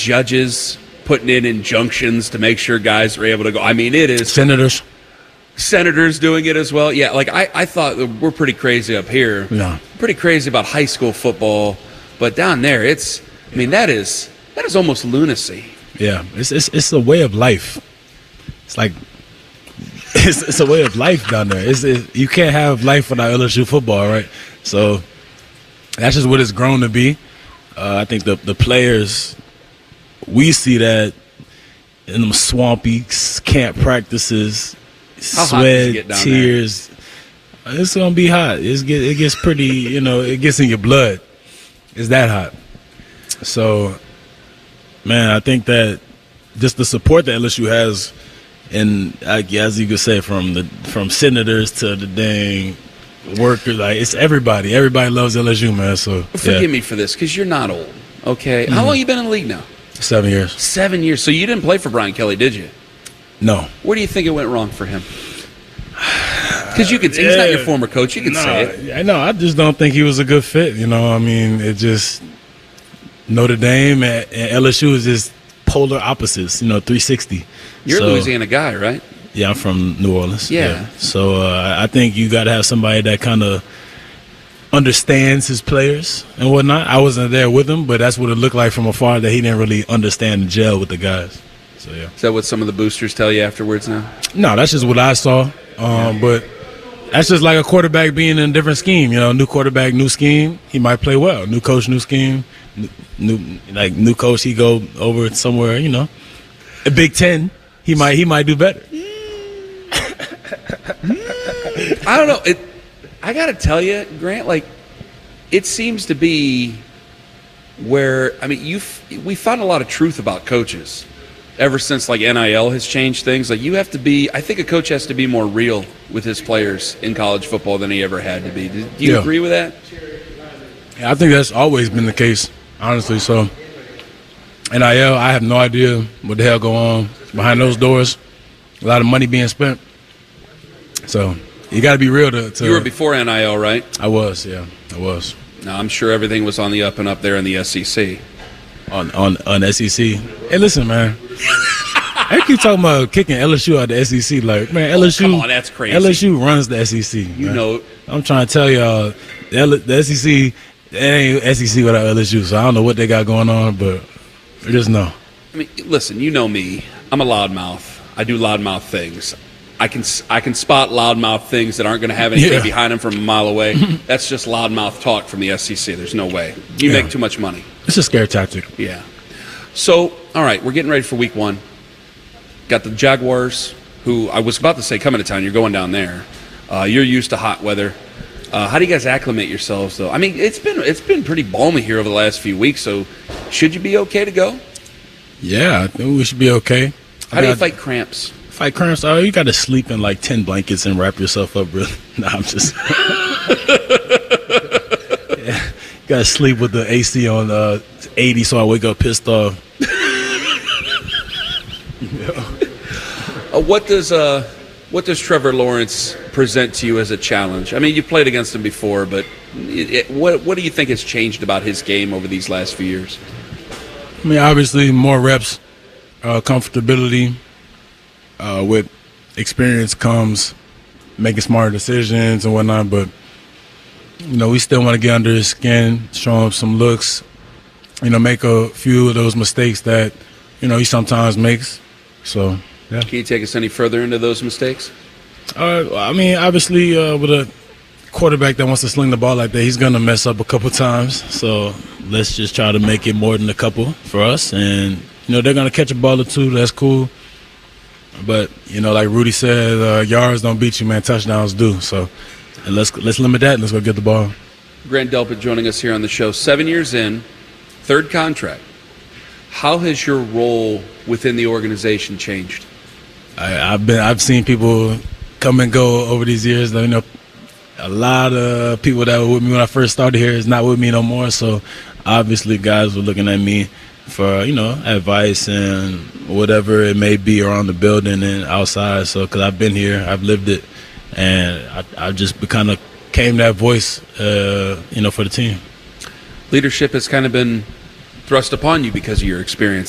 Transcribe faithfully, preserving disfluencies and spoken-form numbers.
judges putting in injunctions to make sure guys are able to go. I mean, it is senators. Senators doing it as well. Yeah, like I, I thought we're pretty crazy up here. No. Pretty crazy about high school football, but down there, it's. I mean, that is that is almost lunacy. Yeah, it's it's it's a way of life. It's like it's it's a way of life down there. It's it, you can't have life without L S U football, right? So that's just what it's grown to be. Uh, I think the the players, we see that in them swampy camp practices. How hot does it Sweat, get down tears. There? It's gonna be hot. It's get it gets pretty. You know, it gets in your blood. It's that hot. So, man, I think that just the support that L S U has, and as you could say, from the from senators to the dang workers, like it's everybody. Everybody loves L S U, man. So forgive yeah. me for this because you're not old. Okay, Mm-hmm. how long you been in the league now? Seven years. Seven years. So you didn't play for Brian Kelly, did you? No. Where do you think it went wrong for him? Because you could say, he's not your former coach. You could no, say it. I know. I just don't think he was a good fit. You know, I mean, it just Notre Dame and, and L S U is just polar opposites. You know, three sixty. You're so, a Louisiana guy, right? Yeah, I'm from New Orleans. Yeah. yeah. So uh, I think you got to have somebody that kind of understands his players and whatnot. I wasn't there with him, but that's what it looked like from afar, that he didn't really understand and gel with the guys. So yeah. Is that what some of the boosters tell you afterwards now? No, that's just what I saw. Um, but that's just like a quarterback being in a different scheme. You know, new quarterback, new scheme. He might play well. New coach, new scheme. New, new like new coach. He go over somewhere. You know, a Big Ten. He might he might do better. I don't know. It. I got to tell you, Grant. Like, it seems to be where I mean, you we found a lot of truth about coaches. Ever since like N I L has changed things, like you have to be. I think a coach has to be more real with his players in college football than he ever had to be. Do you yeah. agree with that? Yeah, I think that's always been the case, honestly. So, N I L, I have no idea what the hell go on behind those doors. A lot of money being spent. So you got to be real to, to. You were before N I L, right? I was, yeah, I was. Now I'm sure everything was on the up and up there in the S E C. On on on S E C. Hey, listen, man. I keep talking about kicking L S U out of the S E C. Like, man, L S U. Oh, come on, that's crazy. L S U runs the S E C. You man. know. I'm trying to tell y'all, the, L- the S E C, it ain't S E C without L S U. So I don't know what they got going on, but just know. I mean, listen, you know me. I'm a loudmouth. I do loudmouth things. I can I can spot loudmouth things that aren't going to have anything Yeah. behind them from a mile away. That's just loudmouth talk from the S E C. There's no way. You Yeah. make too much money. It's a scare tactic. Yeah. So, all right, we're getting ready for week one. Got the Jaguars, who I was about to say coming to town. You're going down there. Uh, you're used to hot weather. Uh, how do you guys acclimate yourselves, though? I mean, it's been it's been pretty balmy here over the last few weeks. So, should you be okay to go? Yeah, I think we should be okay. How do you fight cramps? Fight cramps? Oh, you got to sleep in like ten blankets and wrap yourself up, really. Nah, I'm just. yeah. Got to sleep with the A C on uh, eighty, so I wake up pissed off. Uh, what does uh, what does Trevor Lawrence present to you as a challenge? I mean, you played against him before, but it, it, what what do you think has changed about his game over these last few years? I mean, obviously, more reps, uh, comfortability. Uh, with experience comes making smarter decisions and whatnot, but, you know, we still want to get under his skin, show him some looks, you know, make a few of those mistakes that, you know, he sometimes makes. So, yeah. Can you take us any further into those mistakes? Uh, I mean, obviously, uh, with a quarterback that wants to sling the ball like that, he's going to mess up a couple times. So let's just try to make it more than a couple for us. And, you know, they're going to catch a ball or two. That's cool. But, you know, like Rudy said, uh, yards don't beat you, man. Touchdowns do. So and let's let's limit that and let's go get the ball. Grant Delpit joining us here on the show. Seven years in, third contract. How has your role within the organization changed? I, I've been I've seen people come and go over these years. You know, a lot of people that were with me when I first started here is not with me no more. So obviously, guys were looking at me for, you know, advice and whatever it may be around the building and outside. So, because I've been here, I've lived it, and I, I just kind of became that voice, uh, you know, for the team. Leadership has kind of been thrust upon you because of your experience